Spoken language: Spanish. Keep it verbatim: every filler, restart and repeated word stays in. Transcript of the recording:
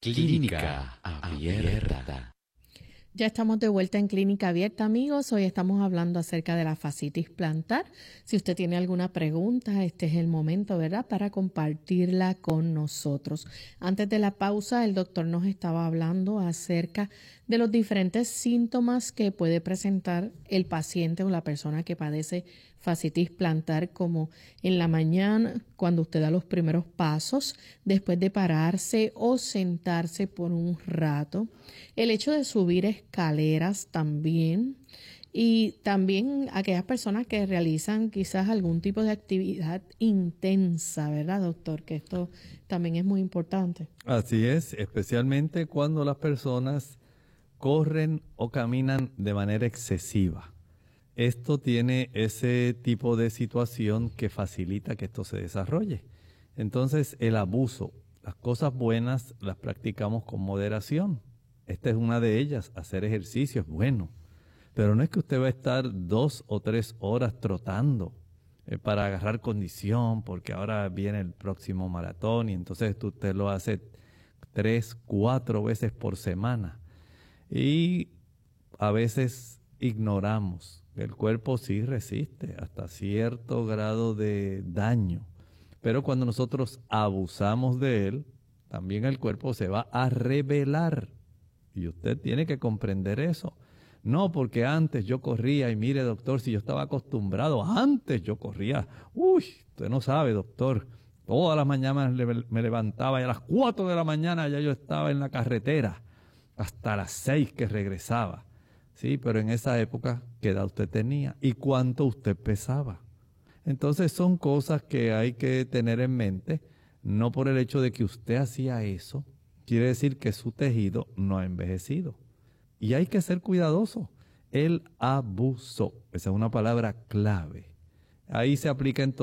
Clínica Abierta. Ya estamos de vuelta en Clínica Abierta, amigos. Hoy estamos hablando acerca de la fascitis plantar. Si usted tiene alguna pregunta, este es el momento, ¿verdad?, para compartirla con nosotros. Antes de la pausa, el doctor nos estaba hablando acerca de los diferentes síntomas que puede presentar el paciente o la persona que padece fascitis plantar, como en la mañana, cuando usted da los primeros pasos, después de pararse o sentarse por un rato, el hecho de subir escaleras también, y también aquellas personas que realizan quizás algún tipo de actividad intensa, ¿verdad, doctor? Que esto también es muy importante. Así es, especialmente cuando las personas corren o caminan de manera excesiva. Esto tiene ese tipo de situación que facilita que esto se desarrolle. Entonces, el abuso, las cosas buenas las practicamos con moderación. Esta es una de ellas, hacer ejercicio es bueno. Pero no es que usted va a estar dos o tres horas trotando eh, para agarrar condición, porque ahora viene el próximo maratón y entonces usted lo hace tres, cuatro veces por semana. Y a veces ignoramos que el cuerpo sí resiste hasta cierto grado de daño. Pero cuando nosotros abusamos de él, también el cuerpo se va a rebelar. Y usted tiene que comprender eso. No porque antes yo corría, y mire, doctor, si yo estaba acostumbrado, antes yo corría. Uy, usted no sabe, doctor. Todas las mañanas me levantaba y a las cuatro de la mañana ya yo estaba en la carretera. Hasta las seis que regresaba. Sí, pero en esa época, ¿qué edad usted tenía? ¿Y cuánto usted pesaba? Entonces son cosas que hay que tener en mente. No por el hecho de que usted hacía eso, quiere decir que su tejido no ha envejecido. Y hay que ser cuidadoso. El abuso, esa es una palabra clave. Ahí se aplica entonces